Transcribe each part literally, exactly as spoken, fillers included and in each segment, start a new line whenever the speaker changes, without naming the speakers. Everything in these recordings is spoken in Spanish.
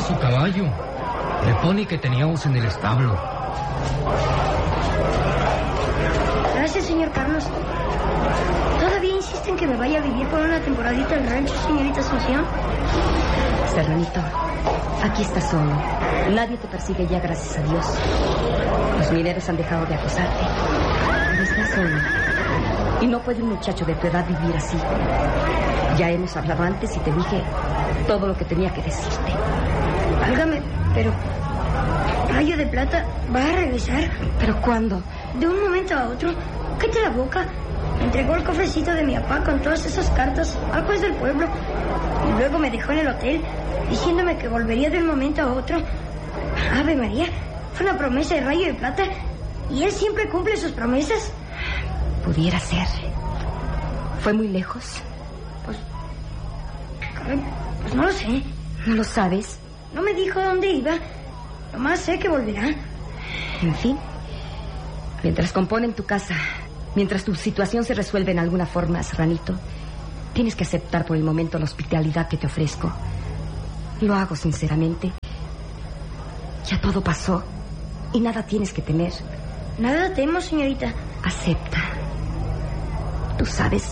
su caballo. El pony que teníamos en el establo.
Gracias, señor Carlos. ¿Todavía insisten que me vaya a vivir por una temporadita al rancho, señorita Asunción?
Serranito, aquí estás solo. Nadie te persigue ya, gracias a Dios. Los mineros han dejado de acosarte. Pero estás solo. Y no puede un muchacho de tu edad vivir así. Ya hemos hablado antes y te dije todo lo que tenía que decirte.
Válgame, pero... Rayo de Plata va a regresar.
¿Pero cuándo?
De un momento a otro. Cállate la boca. Me entregó el cofrecito de mi papá con todas esas cartas al juez del pueblo. Y luego me dejó en el hotel diciéndome que volvería de un momento a otro. Ave María, fue una promesa de Rayo de Plata. ¿Y él siempre cumple sus promesas?
Pudiera ser. ¿Fue muy lejos?
Pues... Pues no lo sé.
¿No lo sabes?
No me dijo dónde iba. Nomás sé que volverá.
En fin, mientras componen tu casa, mientras tu situación se resuelve en alguna forma, Serranito, tienes que aceptar por el momento la hospitalidad que te ofrezco. Lo hago sinceramente. Ya todo pasó y nada tienes que temer.
Nada temo, señorita.
Acepta. Tú sabes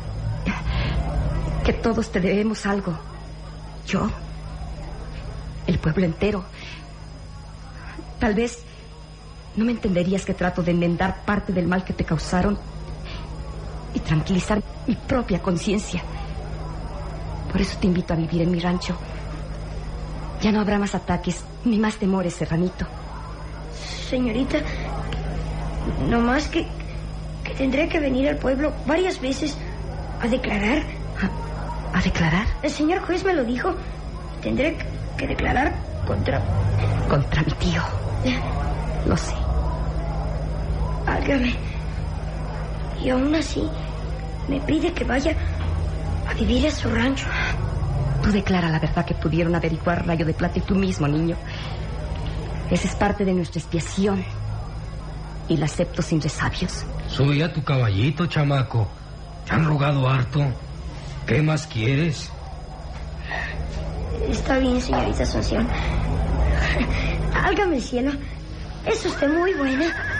que todos te debemos algo. Yo, el pueblo entero. Tal vez no me entenderías que trato de enmendar parte del mal que te causaron y tranquilizar mi propia conciencia. Por eso te invito a vivir en mi rancho. Ya no habrá más ataques ni más temores, Serranito.
Señorita, no más que, que tendré que venir al pueblo varias veces a declarar.
¿A, a declarar?
El señor juez me lo dijo. Tendré que declarar contra...
Contra mi tío. Lo sé.
Válgame. Y aún así me pide que vaya a vivir a su rancho.
Tú declara la verdad que pudieron averiguar Rayo de Plata y tú mismo, niño. Esa es parte de nuestra expiación. Y la acepto sin resabios.
Sube a tu caballito, chamaco. Te han rogado harto. ¿Qué más quieres?
Está bien, señorita Asunción. Álgame el cielo. Es usted muy buena.